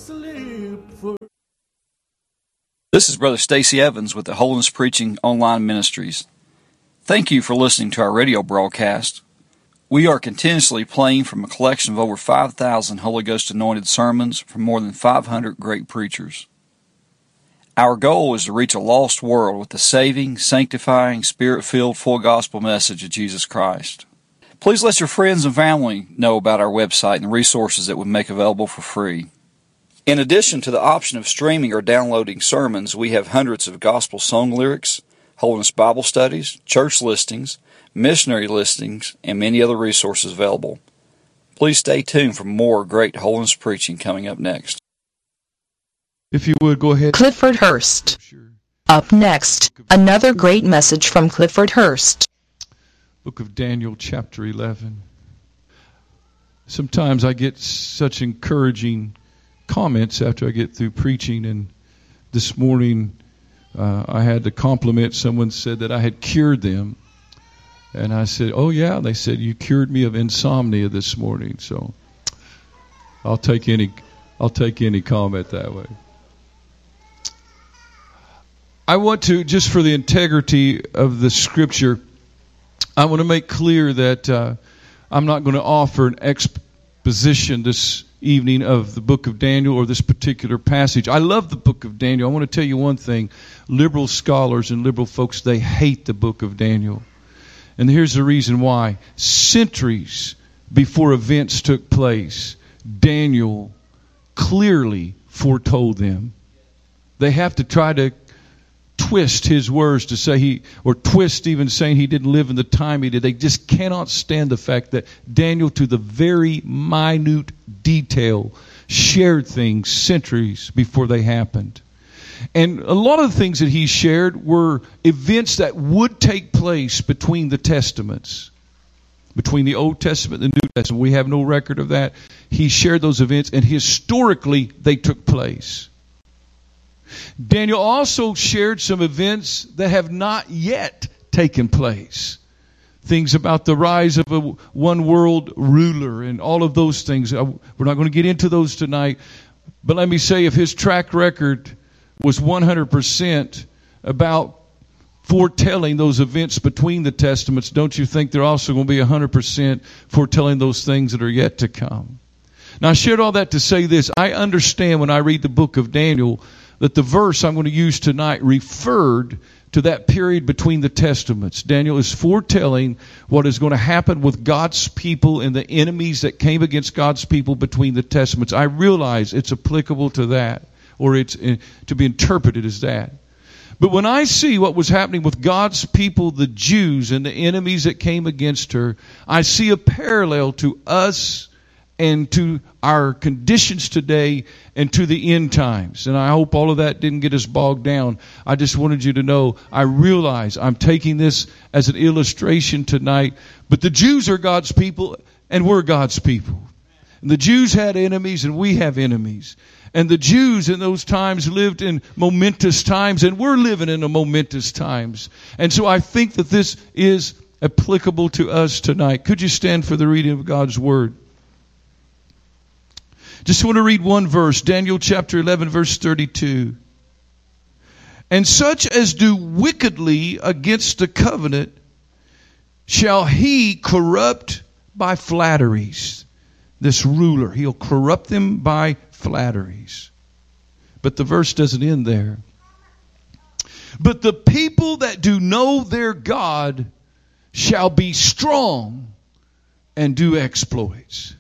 This is Brother Stacy Evans with the Holiness Preaching Online Ministries. Thank you for listening to our radio broadcast. We are continuously playing from a collection of over 5,000 Holy Ghost anointed sermons from more than 500 great preachers. Our goal is to reach a lost world with the saving, sanctifying, Spirit-filled, full gospel message of Jesus Christ. Please let your friends and family know about our website and the resources that we make available for free. In addition to the option of streaming or downloading sermons, we have hundreds of gospel song lyrics, Holiness Bible studies, church listings, missionary listings, and many other resources available. Please stay tuned for more great holiness preaching coming up next. If you would, go ahead. Clifford Hurst. Up next, another great message from Clifford Hurst. Book of Daniel, chapter 11. Sometimes I get such encouraging comments after I get through preaching, and this morning I had to compliment someone. Said that I had cured them, and I said, "Oh yeah." They said, "You cured me of insomnia this morning." So I'll take any comment that way. I want to, just for the integrity of the Scripture, I want to make clear that I'm not going to offer an exposition this evening of the book of Daniel or this particular passage. I love the book of Daniel. I want to tell you one thing. Liberal scholars and liberal folks, they hate the book of Daniel. And here's the reason why. Centuries before events took place, Daniel clearly foretold them. They have to try to twist his words to say twist even saying he didn't live in the time he did. They just cannot stand the fact that Daniel, to the very minute detail, shared things centuries before they happened. And a lot of the things that he shared were events that would take place between the Testaments, between the Old Testament and the New Testament. We have no record of that. He shared those events, and historically they took place. Daniel also shared some events that have not yet taken place. Things about the rise of a one world ruler and all of those things. We're not going to get into those tonight. But let me say, if his track record was 100% about foretelling those events between the Testaments, don't you think they're also going to be 100% foretelling those things that are yet to come? Now, I shared all that to say this. I understand when I read the book of Daniel that the verse I'm going to use tonight referred to that period between the Testaments. Daniel is foretelling what is going to happen with God's people and the enemies that came against God's people between the Testaments. I realize it's applicable to that, or it's to be interpreted as that. But when I see what was happening with God's people, the Jews, and the enemies that came against her, I see a parallel to us and to our conditions today and to the end times. And I hope all of that didn't get us bogged down. I just wanted you to know, I realize I'm taking this as an illustration tonight, but the Jews are God's people and we're God's people. And the Jews had enemies and we have enemies. And the Jews in those times lived in momentous times, and we're living in a momentous times. And so I think that this is applicable to us tonight. Could you stand for the reading of God's Word? Just want to read one verse, Daniel chapter 11, verse 32. And such as do wickedly against the covenant shall he corrupt by flatteries. This ruler, he'll corrupt them by flatteries. But the verse doesn't end there. But the people that do know their God shall be strong and do exploits.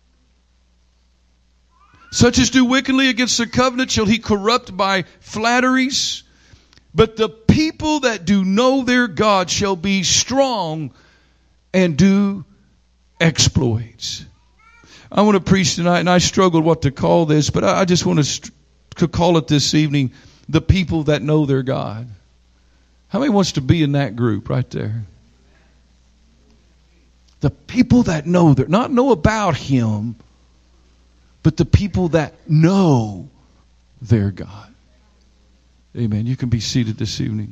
Such as do wickedly against the covenant shall he corrupt by flatteries. But the people that do know their God shall be strong and do exploits. I want to preach tonight, and I struggled what to call this, but I just want to call it this evening, the people that know their God. How many wants to be in that group right there? The people that know not know about Him, but the people that know their God. Amen. You can be seated this evening.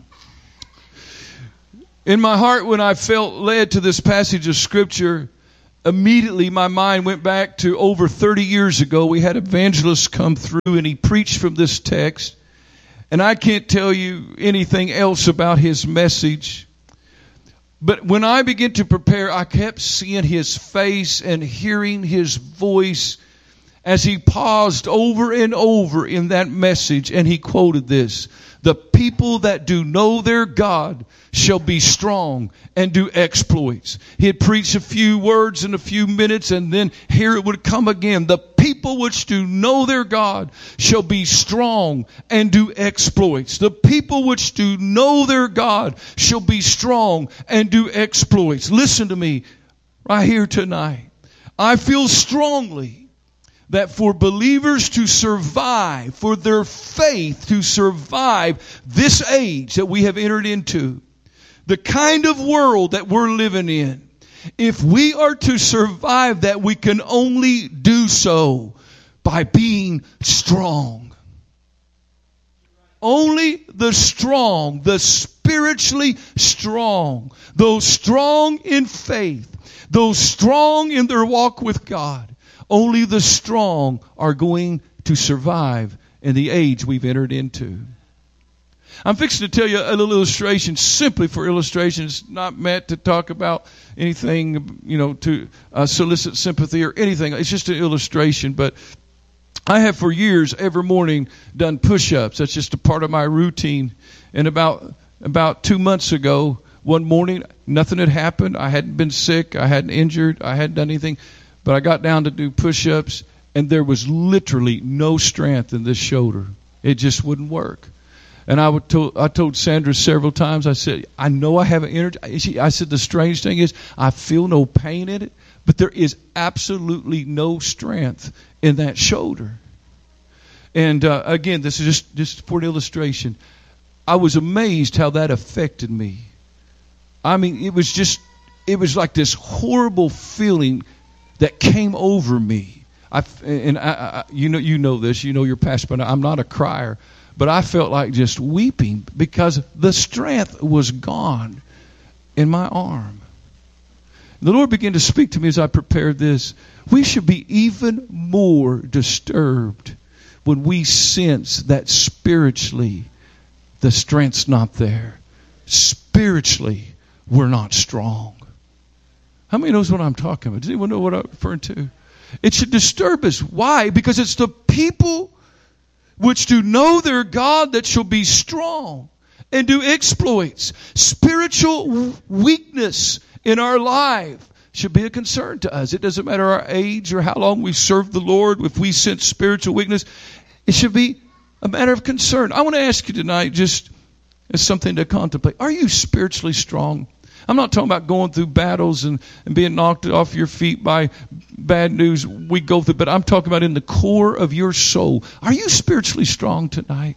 In my heart, when I felt led to this passage of Scripture, immediately my mind went back to over 30 years ago. We had evangelists come through and he preached from this text. And I can't tell you anything else about his message. But when I began to prepare, I kept seeing his face and hearing his voice as he paused over and over in that message. And he quoted this: "The people that do know their God shall be strong and do exploits." He had preached a few words in a few minutes, and then here it would come again. The people which do know their God shall be strong and do exploits. The people which do know their God shall be strong and do exploits. Listen to me right here tonight. I feel strongly that for believers to survive, for their faith to survive this age that we have entered into, the kind of world that we're living in, if we are to survive that, we can only do so by being strong. Only the strong, the spiritually strong, those strong in faith, those strong in their walk with God, only the strong are going to survive in the age we've entered into. I'm fixing to tell you a little illustration, simply for illustration. It's not meant to talk about anything, to solicit sympathy or anything. It's just an illustration. But I have for years, every morning, done push-ups. That's just a part of my routine. And about 2 months ago, one morning, nothing had happened. I hadn't been sick. I hadn't injured. I hadn't done anything. But I got down to do push-ups, and there was literally no strength in this shoulder. It just wouldn't work. And I told Sandra several times, I said, I know I haven't energy. I said, the strange thing is, I feel no pain in it, but there is absolutely no strength in that shoulder. And again, this is just for an illustration. I was amazed how that affected me. I mean, it was like this horrible feeling that came over me. You know this. You know your pastor, but I'm not a crier. But I felt like just weeping because the strength was gone in my arm. The Lord began to speak to me as I prepared this. We should be even more disturbed when we sense that spiritually the strength's not there. Spiritually, we're not strong. How many knows what I'm talking about? Does anyone know what I'm referring to? It should disturb us. Why? Because it's the people which do know their God that shall be strong and do exploits. Spiritual weakness in our life should be a concern to us. It doesn't matter our age or how long we served the Lord. If we sense spiritual weakness, it should be a matter of concern. I want to ask you tonight, just as something to contemplate, are you spiritually strong? I'm not talking about going through battles and being knocked off your feet by bad news we go through, but I'm talking about in the core of your soul. Are you spiritually strong tonight?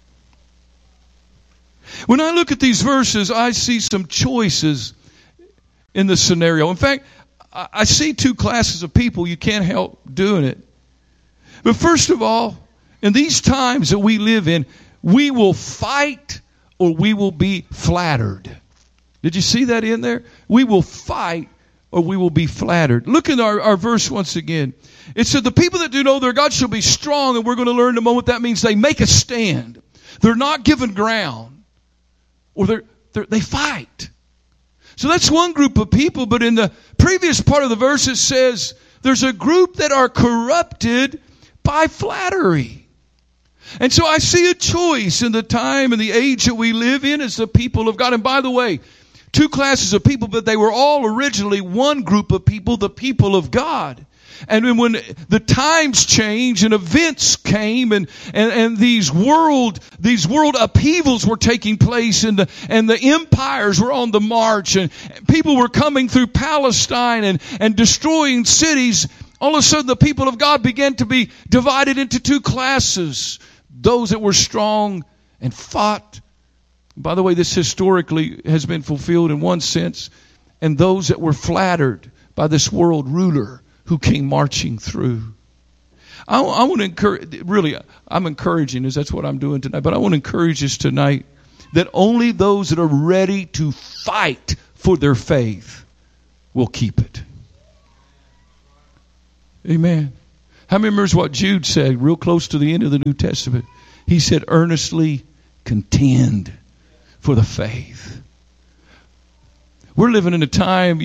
When I look at these verses, I see some choices in the scenario. In fact, I see two classes of people. You can't help doing it. But first of all, in these times that we live in, we will fight or we will be flattered. Did you see that in there? We will fight or we will be flattered. Look at our verse once again. It said, the people that do know their God shall be strong, and we're going to learn in a moment that means they make a stand. They're not given ground, or they fight. So that's one group of people, but in the previous part of the verse it says there's a group that are corrupted by flattery. And so I see a choice in the time and the age that we live in as the people of God. And by the way, two classes of people, but they were all originally one group of people, the people of God. And when the times changed and events came and these world upheavals were taking place and the empires were on the march and people were coming through Palestine and destroying cities, all of a sudden the people of God began to be divided into two classes. Those that were strong and fought. By the way, this historically has been fulfilled in one sense. And those that were flattered by this world ruler who came marching through. I want to encourage, really, I'm encouraging us. That's what I'm doing tonight. But I want to encourage us tonight that only those that are ready to fight for their faith will keep it. Amen. How many remembers what Jude said real close to the end of the New Testament? He said, earnestly contend for the faith. We're living in a time,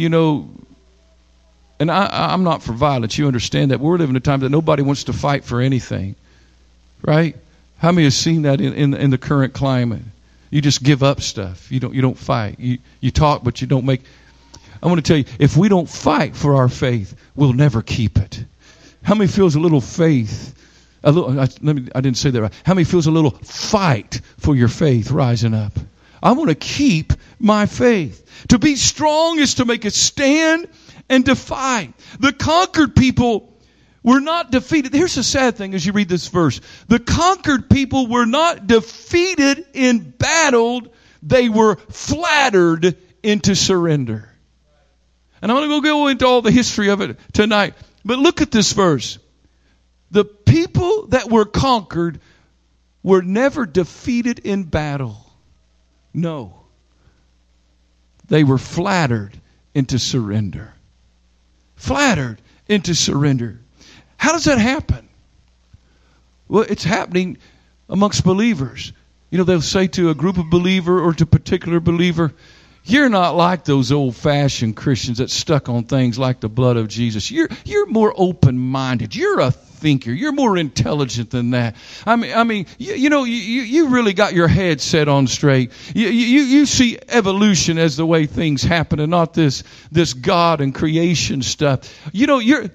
and I'm not for violence. You understand that. We're living in a time that nobody wants to fight for anything. Right? How many have seen that in the current climate? You just give up stuff. You don't fight. You talk, but you don't make. I want to tell you, if we don't fight for our faith, we'll never keep it. How many feels a little faith? I didn't say that right. How many feels a little fight for your faith rising up? I want to keep my faith. To be strong is to make a stand and defy. The conquered people were not defeated. Here's the sad thing as you read this verse. The conquered people were not defeated in battle. They were flattered into surrender. And I'm going to go into all the history of it tonight. But look at this verse. The people that were conquered were never defeated in battle. No. They were flattered into surrender. Flattered into surrender. How does that happen? Well, it's happening amongst believers. They'll say to a group of believer or to a particular believer, you're not like those old-fashioned Christians that stuck on things like the blood of Jesus. You're more open-minded. You're a thinker. You're more intelligent than that. I mean, you really got your head set on straight. You see evolution as the way things happen, and not this God and creation stuff. You're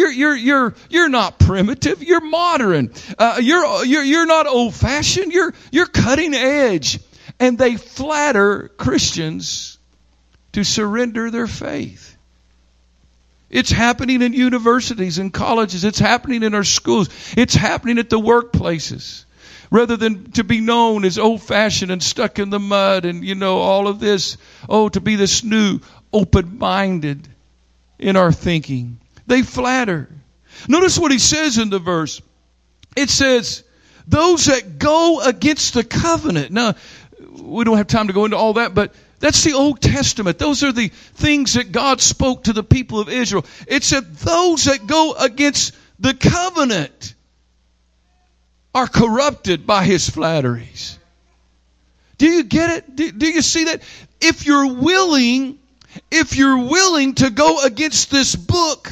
not primitive. You're modern. You're not old-fashioned. You're cutting edge. And they flatter Christians to surrender their faith. It's happening in universities and colleges. It's happening in our schools. It's happening at the workplaces. Rather than to be known as old-fashioned and stuck in the mud and, all of this. To be this new, open-minded in our thinking. They flatter. Notice what he says in the verse. It says, those that go against the covenant. Now, we don't have time to go into all that, but that's the Old Testament. Those are the things that God spoke to the people of Israel. It said those that go against the covenant are corrupted by his flatteries. Do you get it? Do you see that? If you're willing to go against this book,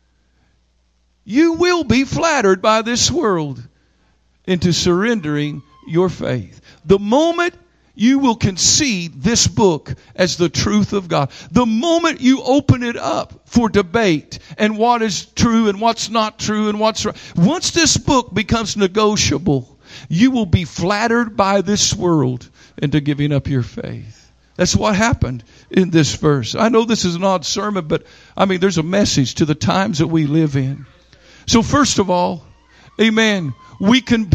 you will be flattered by this world into surrendering your faith. The moment you will concede this book as the truth of God. The moment you open it up for debate and what is true and what's not true and what's right. Once this book becomes negotiable, you will be flattered by this world into giving up your faith. That's what happened in this verse. I know this is an odd sermon, but there's a message to the times that we live in. So first of all, amen, we can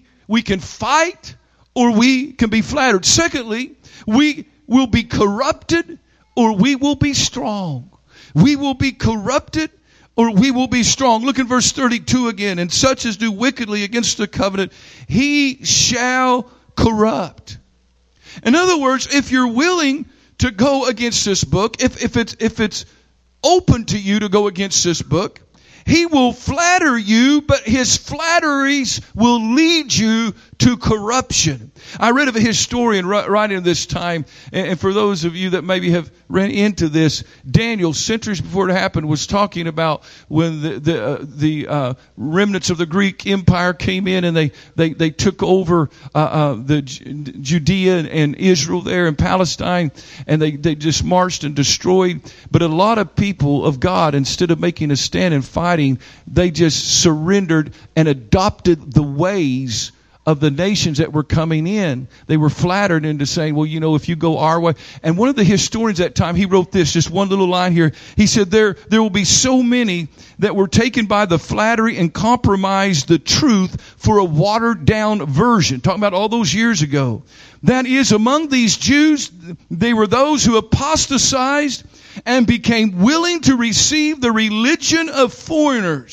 fight or we can be flattered. Secondly, we will be corrupted or we will be strong. We will be corrupted or we will be strong. Look in verse 32 again. And such as do wickedly against the covenant, he shall corrupt. In other words, if you're willing to go against this book, if it's open to you to go against this book, he will flatter you, but his flatteries will lead you to corruption. I read of a historian right in this time, and for those of you that maybe have ran into this, Daniel, centuries before it happened, was talking about when the remnants of the Greek Empire came in and they took over the Judea and Israel there in Palestine, and they just marched and destroyed. But a lot of people of God, instead of making a stand and fighting, they just surrendered and adopted the ways of the nations that were coming in. They were flattered into saying, well, if you go our way. And one of the historians at that time, he wrote this, just one little line here. He said, there will be so many that were taken by the flattery and compromised the truth for a watered down version. Talking about all those years ago. That is, among these Jews, they were those who apostatized and became willing to receive the religion of foreigners.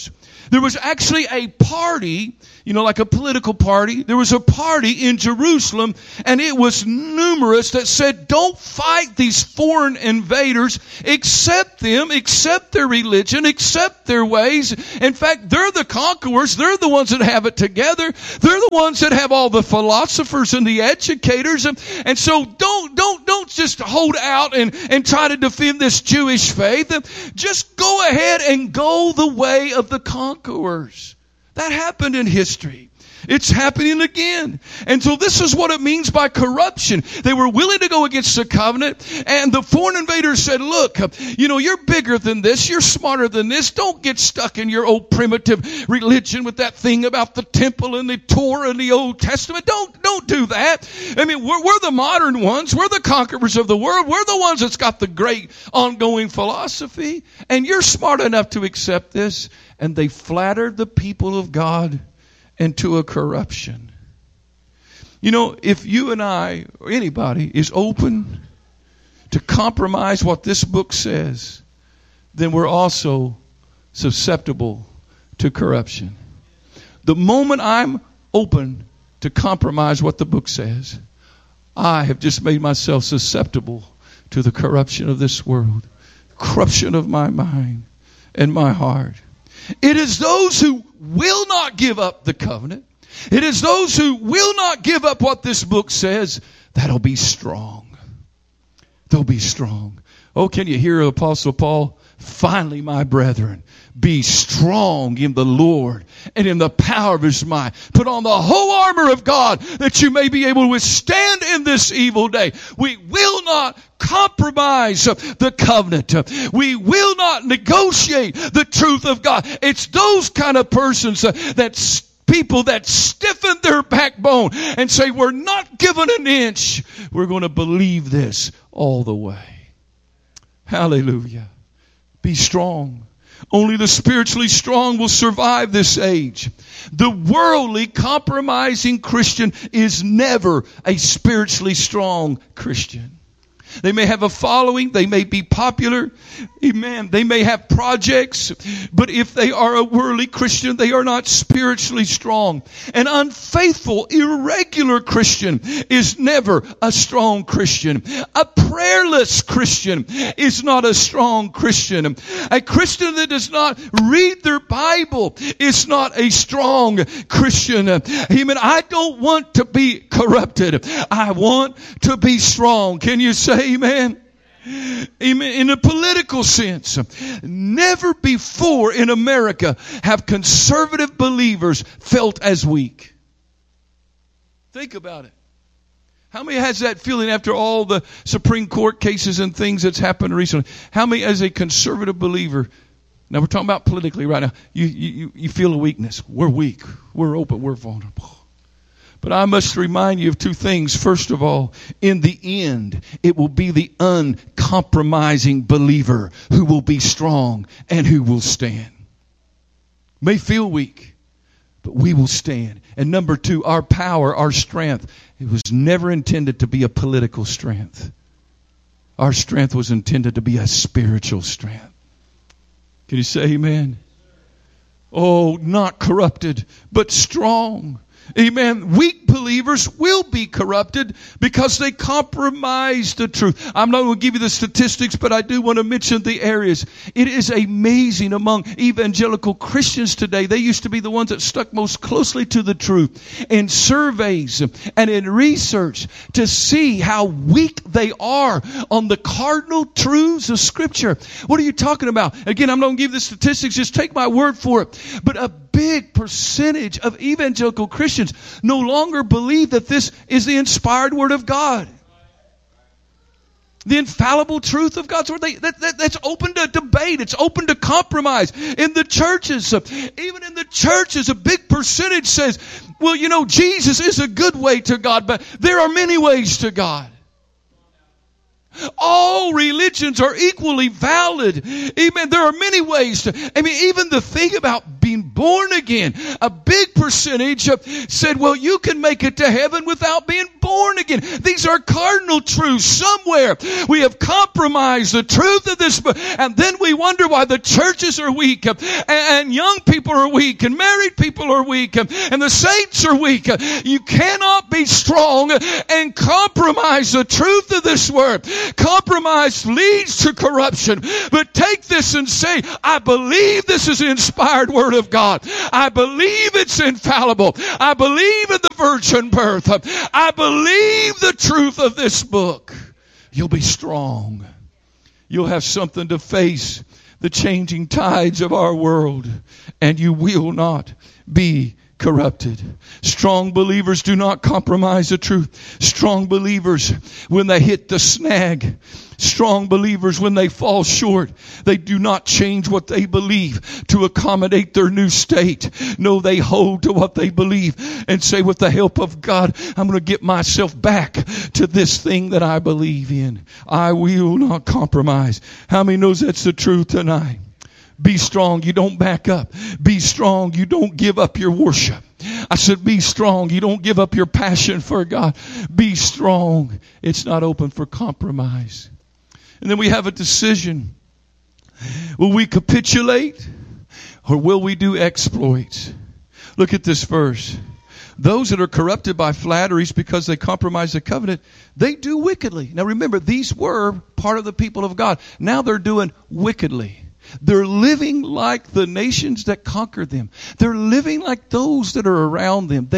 There was actually a party, like a political party. There was a party in Jerusalem, and it was numerous that said, don't fight these foreign invaders. Accept them, accept their religion, accept their ways. In fact, they're the conquerors. They're the ones that have it together. They're the ones that have all the philosophers and the educators. And so don't just hold out and try to defend this Jewish faith. Just go ahead and go the way of the conquerors. That happened in history. It's happening again. And so this is what it means by corruption. They were willing to go against the covenant, and the foreign invaders said, look, you're bigger than this. You're smarter than this. Don't get stuck in your old primitive religion with that thing about the temple and the Torah and the Old Testament. Don't do that. I mean, we're the modern ones. We're the conquerors of the world. We're the ones that's got the great ongoing philosophy. And you're smart enough to accept this. And they flattered the people of God into a corruption. If you and I, or anybody, is open to compromise what this book says, then we're also susceptible to corruption. The moment I'm open to compromise what the book says, I have just made myself susceptible to the corruption of this world, corruption of my mind and my heart. It is those who will not give up the covenant. It is those who will not give up what this book says that'll be strong. They'll be strong. Oh, can you hear Apostle Paul? Finally, my brethren, be strong in the Lord and in the power of His might. Put on the whole armor of God that you may be able to withstand in this evil day. We will not compromise the covenant. We will not negotiate the truth of God. It's those kind of persons people that stiffen their backbone and say, we're not given an inch. We're going to believe this all the way. Hallelujah. Be strong. Only the spiritually strong will survive this age. The worldly, compromising Christian is never a spiritually strong Christian. They may have a following. They may be popular. Amen. They may have projects. But if they are a worldly Christian, they are not spiritually strong. An unfaithful, irregular Christian is never a strong Christian. A prayerless Christian is not a strong Christian. A Christian that does not read their Bible is not a strong Christian. Amen. I don't want to be corrupted. I want to be strong. Can you say amen? Amen. In a political sense, never before in America have conservative believers felt as weak. Think about it. How many has that feeling after all the Supreme Court cases and things that's happened recently? How many as a conservative believer, now we're talking about politically right now, you feel a weakness. We're weak. We're open. We're vulnerable. But I must remind you of two things. First of all, in the end, it will be the uncompromising believer who will be strong and who will stand. May feel weak, but we will stand. And number two, our power, our strength, it was never intended to be a political strength. Our strength was intended to be a spiritual strength. Can you say amen? Oh, not corrupted, but strong. Amen. Weak believers will be corrupted because they compromise the truth. I'm not going to give you the statistics, but I do want to mention the areas. It is amazing among evangelical Christians today. They used to be the ones that stuck most closely to the truth in surveys and in research to see how weak they are on the cardinal truths of Scripture. What are you talking about? Again, I'm not going to give you the statistics. Just take my word for it. But a big percentage of evangelical Christians no longer believe that this is the inspired Word of God. The infallible truth of God's Word. That's open to debate. It's open to compromise. In the churches, even in the churches, a big percentage says, well, Jesus is a good way to God, but there are many ways to God. All religions are equally valid. Amen. There are many ways to, even the thing about being born again, a big percentage said, well, you can make it to heaven without being born again. These are cardinal truths. Somewhere we have compromised the truth of this, and then we wonder why the churches are weak, and young people are weak, and married people are weak, and the saints are weak. You cannot be strong and compromise the truth of this word. Compromise leads to corruption. But take this and say, I believe this is the inspired word of God. I believe it's infallible. I believe in the virgin birth. I believe the truth of this book. You'll be strong. You'll have something to face the changing tides of our world, and you will not be corrupted. Strong believers do not compromise the truth. Strong believers, when they hit the snag, strong believers, when they fall short, they do not change what they believe to accommodate their new state. No, they hold to what they believe and say, with the help of God, I'm going to get myself back to this thing that I believe in. I will not compromise. How many knows that's the truth tonight? Be strong. You don't back up. Be strong. You don't give up your worship. I said, be strong. You don't give up your passion for God. Be strong. It's not open for compromise. And then we have a decision. Will we capitulate or will we do exploits? Look at this verse. Those that are corrupted by flatteries because they compromise the covenant, they do wickedly. Now remember, these were part of the people of God. Now they're doing wickedly. They're living like the nations that conquered them. They're living like those that are around them.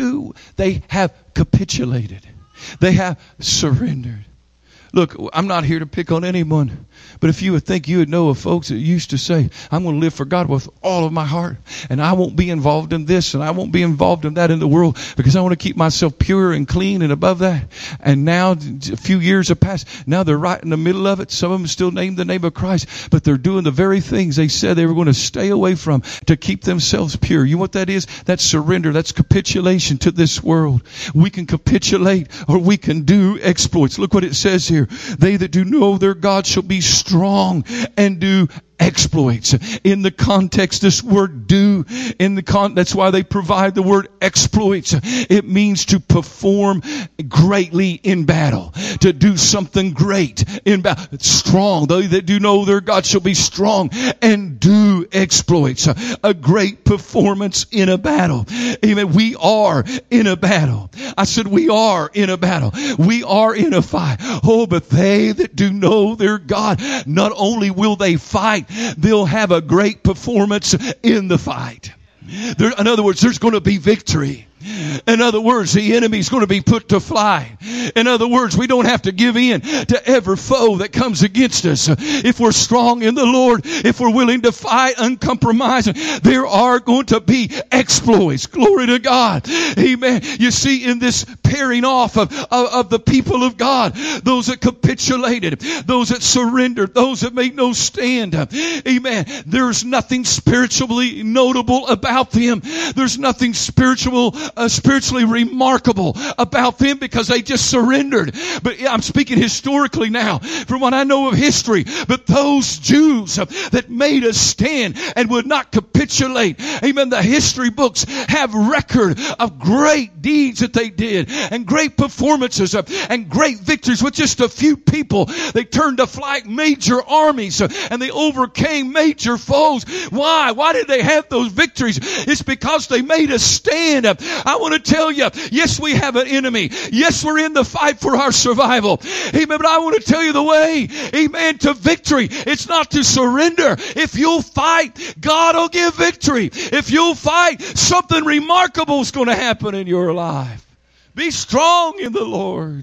They have capitulated. They have surrendered. Look, I'm not here to pick on anyone, but if you would think you would know of folks that used to say, I'm going to live for God with all of my heart, and I won't be involved in this, and I won't be involved in that in the world, because I want to keep myself pure and clean and above that. And now, a few years have passed. Now they're right in the middle of it. Some of them still name the name of Christ, but they're doing the very things they said they were going to stay away from to keep themselves pure. You know what that is? That's surrender. That's capitulation to this world. We can capitulate or we can do exploits. Look what it says here. They that do know their God shall be strong and do exploits. In the context, this word do, that's why they provide the word exploits. It means to perform greatly in battle. To do something great in battle. Strong. They that do know their God shall be strong and do exploits. A great performance in a battle. Amen. We are in a battle. I said we are in a battle. We are in a fight. Oh, but they that do know their God, not only will they fight, they'll have a great performance in the fight. In other words, there's going to be victory. In other words, the enemy's going to be put to flight. In other words, we don't have to give in to every foe that comes against us. If we're strong in the Lord, if we're willing to fight uncompromising, there are going to be exploits. Glory to God. Amen. You see, in this pairing off of the people of God, those that capitulated, those that surrendered, those that made no stand. Amen. There's nothing spiritually notable about them. There's nothing spiritually remarkable about them because they just surrendered. But I'm speaking historically now from what I know of history. But those Jews that made a stand and would not capitulate, amen, the history books have record of great deeds that they did and great performances and great victories with just a few people. They turned to flight major armies and they overcame major foes. Why? Why did they have those victories? It's because they made a stand. I want to tell you, yes, we have an enemy. Yes, we're in the fight for our survival. Amen. But I want to tell you the way, amen, to victory. It's not to surrender. If you'll fight, God will give victory. If you'll fight, something remarkable is going to happen in your life. Be strong in the Lord.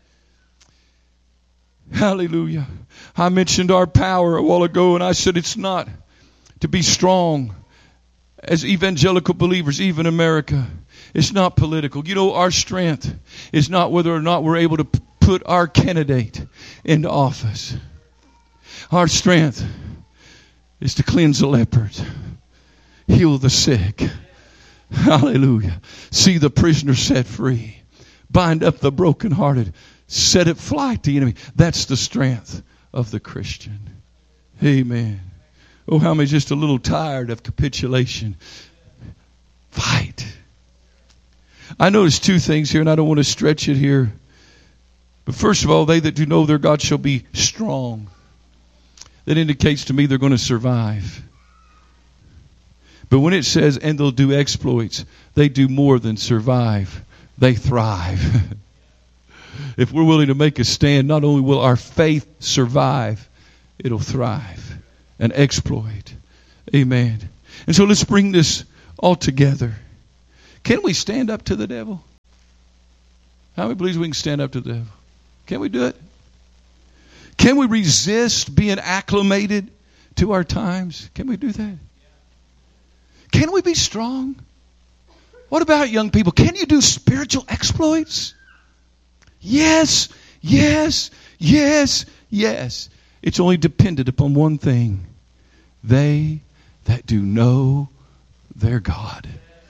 Hallelujah. I mentioned our power a while ago, and I said it's not to be strong as evangelical believers, even America. It's not political. You know, our strength is not whether or not we're able to put our candidate into office. Our strength is to cleanse the lepers, heal the sick. Hallelujah. See the prisoner set free. Bind up the brokenhearted. set at flight the enemy. That's the strength of the Christian. Amen. Oh, how many just a little tired of capitulation? Fight. I notice two things here, and I don't want to stretch it here. But first of all, they that do know their God shall be strong. That indicates to me they're going to survive. But when it says, and they'll do exploits, they do more than survive. They thrive. If we're willing to make a stand, not only will our faith survive, it'll thrive and exploit. Amen. And so let's bring this all together. Can we stand up to the devil? How many believes we can stand up to the devil? Can we do it? Can we resist being acclimated to our times? Can we do that? Can we be strong? What about young people? Can you do spiritual exploits? Yes, yes, yes, yes. It's only dependent upon one thing. They that do know their God.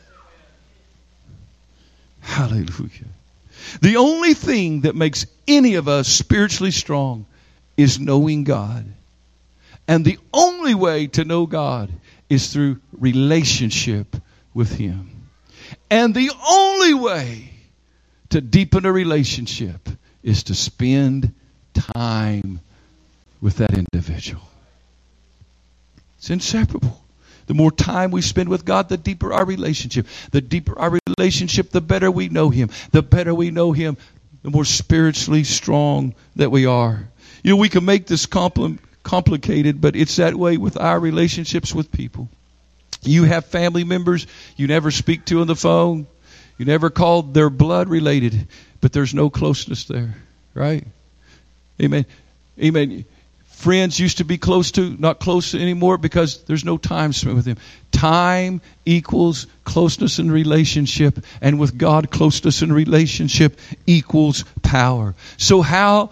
Hallelujah. The only thing that makes any of us spiritually strong is knowing God. And the only way to know God is through relationship with Him. And the only way to deepen a relationship is to spend time with that individual. It's inseparable. The more time we spend with God, the deeper our relationship. The deeper our relationship, the better we know Him. The better we know Him, the more spiritually strong that we are. You know, we can make this complicated, but it's that way with our relationships with people. You have family members you never speak to on the phone. You never call their blood related, but there's no closeness there, right? Amen. Amen. Friends used to be close to, not close anymore because there's no time spent with them. Time equals closeness and relationship, and with God, closeness and relationship equals power. So how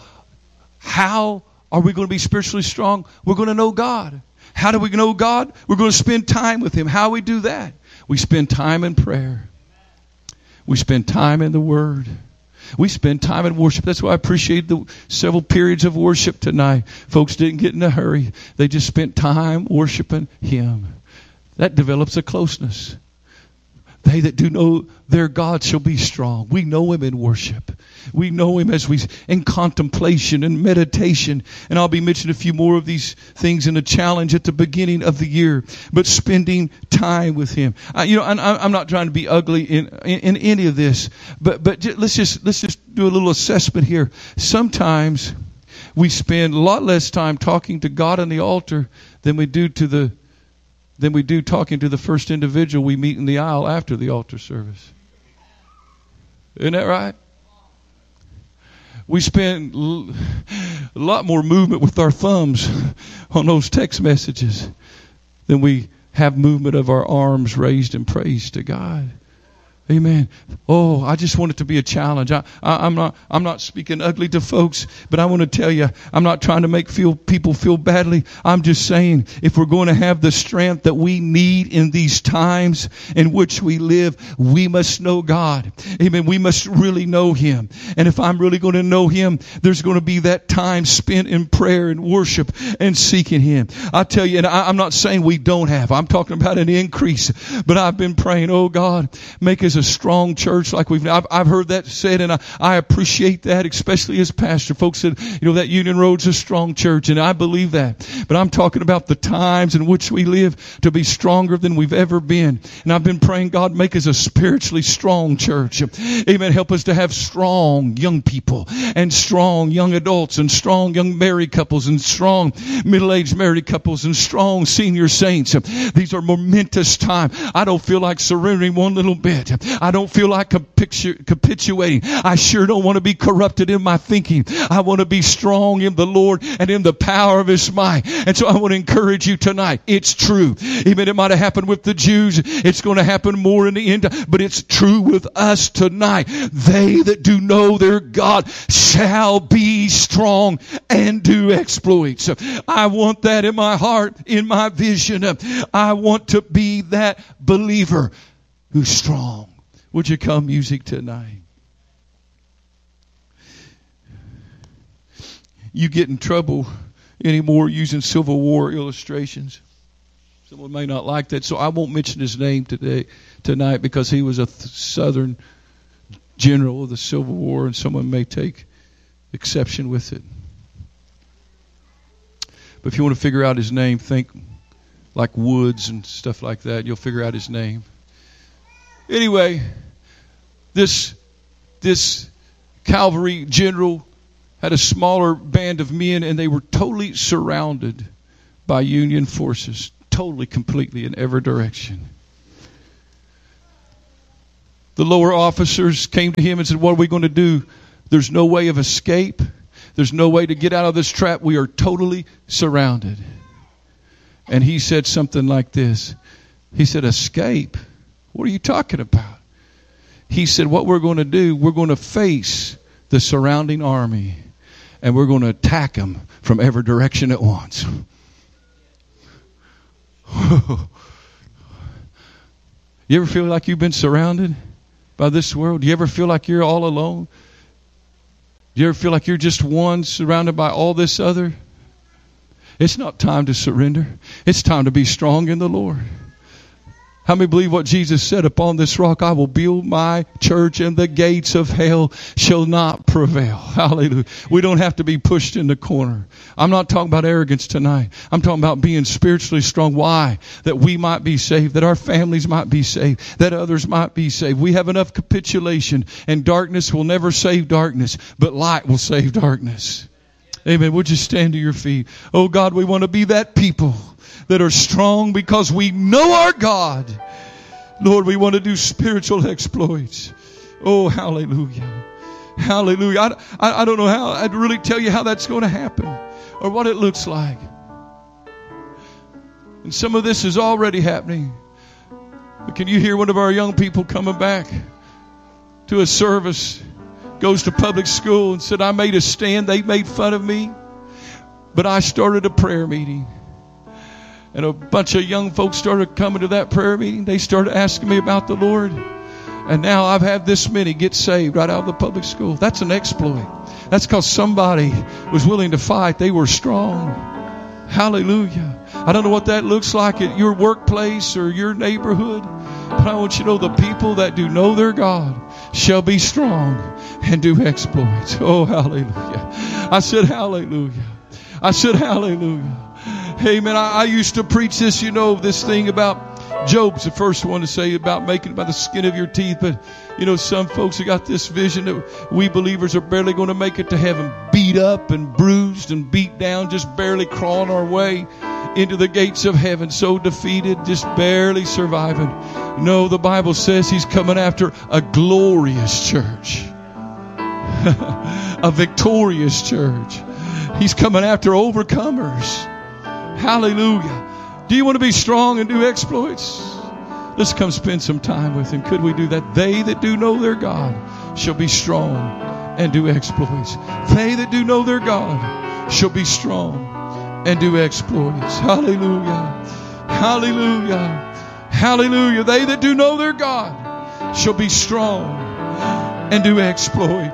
are we going to be spiritually strong? We're going to know God. How do we know God? We're going to spend time with Him. How do we do that? We spend time in prayer. We spend time in the Word. We spend time in worship. That's why I appreciate the several periods of worship tonight. Folks didn't get in a hurry. They just spent time worshiping Him. That develops a closeness. They that do know their God shall be strong. We know Him in worship. We know Him as we in contemplation and meditation. And I'll be mentioning a few more of these things in the challenge at the beginning of the year. But spending time with Him. I'm not trying to be ugly in any of this. But let's just do a little assessment here. Sometimes we spend a lot less time talking to God on the altar than we do talking to the first individual we meet in the aisle after the altar service. Isn't that right? We spend a lot more movement with our thumbs on those text messages than we have movement of our arms raised in praise to God. Amen. Oh, I just want it to be a challenge. I'm not speaking ugly to folks, but I want to tell you, I'm not trying to make people feel badly. I'm just saying, if we're going to have the strength that we need in these times in which we live, we must know God. Amen. We must really know Him. And if I'm really going to know Him, there's going to be that time spent in prayer and worship and seeking Him. I tell you, and I'm not saying we don't have. I'm talking about an increase. But I've been praying, oh God, make us a strong church like I've heard that said, and I appreciate that, especially as pastor. Folks said, that Union Road's a strong church, and I believe that. But I'm talking about the times in which we live to be stronger than we've ever been. And I've been praying, God, make us a spiritually strong church. Amen. Help us to have strong young people and strong young adults and strong young married couples and strong middle-aged married couples and strong senior saints. These are momentous times. I don't feel like surrendering one little bit. I don't feel like capitulating. I sure don't want to be corrupted in my thinking. I want to be strong in the Lord and in the power of His might. And so I want to encourage you tonight. It's true. Even it might have happened with the Jews. It's going to happen more in the end. But it's true with us tonight. They that do know their God shall be strong and do exploits. I want that in my heart, in my vision. I want to be that believer who's strong. Would you come, music, tonight? you get in trouble anymore using Civil War illustrations. Someone may not like that, so I won't mention his name tonight, because he was a Southern general of the Civil War, and someone may take exception with it. But if you want to figure out his name, think like Woods and stuff like that. You'll figure out his name. Anyway, this cavalry general had a smaller band of men, and they were totally surrounded by Union forces, totally, completely, in every direction. The lower officers came to him and said, "What are we going to do? There's no way of escape. There's no way to get out of this trap. We are totally surrounded." And he said something like this. He said, "Escape? What are you talking about?" He said, "What we're going to do, we're going to face the surrounding army, and we're going to attack them from every direction at once." You ever feel like you've been surrounded by this world? Do you ever feel like you're all alone? Do you ever feel like you're just one surrounded by all this other? It's not time to surrender. It's time to be strong in the Lord. How many believe what Jesus said? "Upon this rock I will build my church, and the gates of hell shall not prevail." Hallelujah. We don't have to be pushed in the corner. I'm not talking about arrogance tonight. I'm talking about being spiritually strong. Why? That we might be saved, that our families might be saved, that others might be saved. We have enough capitulation, and darkness will never save darkness, but light will save darkness. Amen. Would you stand to your feet? Oh God, we want to be that people that are strong because we know our God. Lord, we want to do spiritual exploits. Oh, hallelujah. Hallelujah. I don't know how I'd really tell you how that's going to happen or what it looks like. And some of this is already happening. But can you hear one of our young people coming back to a service, goes to public school and said, "I made a stand. They made fun of me, but I started a prayer meeting." And a bunch of young folks started coming to that prayer meeting. They started asking me about the Lord. And now I've had this many get saved right out of the public school. That's an exploit. That's because somebody was willing to fight. They were strong. Hallelujah. I don't know what that looks like at your workplace or your neighborhood, but I want you to know the people that do know their God shall be strong and do exploits. Oh, hallelujah. I said hallelujah. I said hallelujah. Hey, man, I used to preach this, this thing about Job's the first one to say about making it by the skin of your teeth. But, some folks have got this vision that we believers are barely going to make it to heaven, beat up and bruised and beat down, just barely crawling our way into the gates of heaven, so defeated, just barely surviving. No, the Bible says He's coming after a glorious church, a victorious church. He's coming after overcomers. Hallelujah. Do you want to be strong and do exploits? Let's come spend some time with Him. Could we do that? They that do know their God shall be strong and do exploits. They that do know their God shall be strong and do exploits. Hallelujah. Hallelujah. Hallelujah. They that do know their God shall be strong and do exploits.